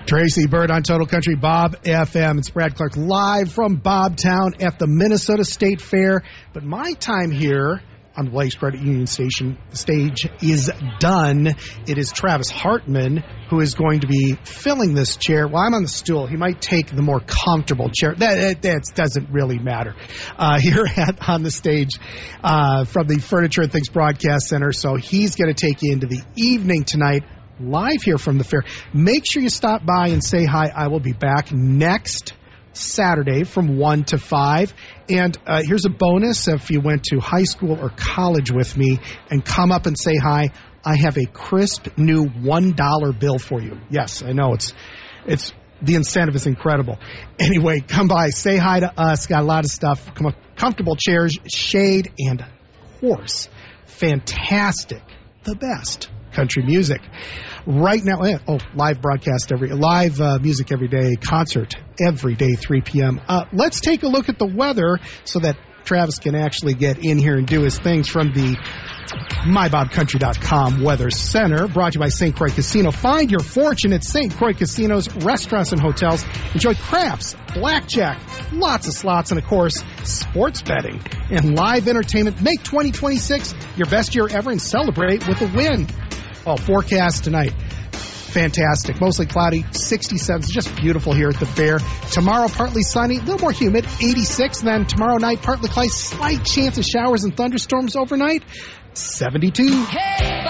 Tracy Bird on Total Country Bob FM. It's Brad Clark live from Bobtown at the Minnesota State Fair. But my time here on the Blaze Credit Union stage is done. It is Travis Hartman who is going to be filling this chair. Well, I'm on the stool. He might take the more comfortable chair. That doesn't really matter. Here on the stage from the Furniture and Things Broadcast Center. So he's going to take you into the evening tonight, live here from the fair. Make sure you stop by and say hi. I will be back next Saturday from 1 to 5. And here's a bonus. If you went to high school or college with me and come up and say hi, I have a crisp new $1 bill for you. Yes, I know it's the incentive is incredible. Anyway, come by, say hi to us. Got a lot of stuff. Come up, comfortable chairs, shade, and of course, fantastic, the best country music. Right now, live broadcast live music every day, concert every day, 3 p.m. Let's take a look at the weather so that Travis can actually get in here and do his things from the MyBobCountry.com Weather Center, brought to you by St. Croix Casino. Find your fortune at St. Croix Casino's restaurants and hotels. Enjoy craps, blackjack, lots of slots, and, of course, sports betting and live entertainment. Make 2026 your best year ever and celebrate with a win. Forecast tonight. Fantastic. Mostly cloudy, 67. Just beautiful here at the fair. Tomorrow, partly sunny, a little more humid, 86. And then tomorrow night, partly cloudy, slight chance of showers and thunderstorms overnight, 72. Hey,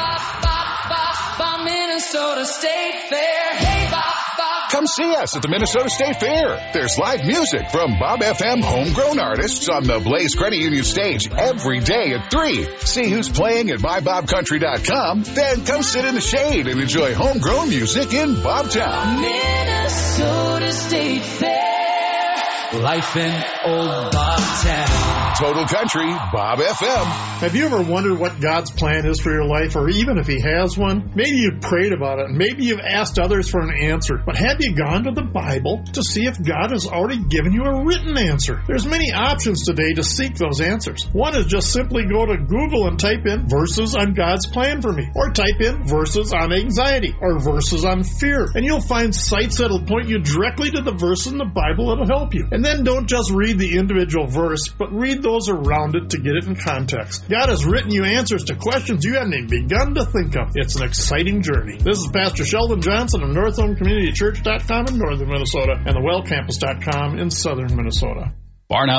Bob, Minnesota State Fair. Hey, Bob. Come see us at the Minnesota State Fair. There's live music from Bob FM homegrown artists on the Blaze Credit Union stage every day at 3. See who's playing at MyBobCountry.com. Then come sit in the shade and enjoy homegrown music in Bobtown. Minnesota State Fair. Life in old Bobtown. Total Country, Bob FM. Have you ever wondered what God's plan is for your life, or even if He has one? Maybe you've prayed about it, and maybe you've asked others for an answer. But have you gone to the Bible to see if God has already given you a written answer? There's many options today to seek those answers. One is just simply go to Google and type in verses on God's plan for me, or type in verses on anxiety, or verses on fear, and you'll find sites that'll point you directly to the verse in the Bible that'll help you. And then don't just read the individual verse, but read those around it to get it in context. God has written you answers to questions you haven't even begun to think of. It's an exciting journey. This is Pastor Sheldon Johnson of NorthHome Community Church.com in northern Minnesota and the WellCampus.com in southern Minnesota. Barnhouse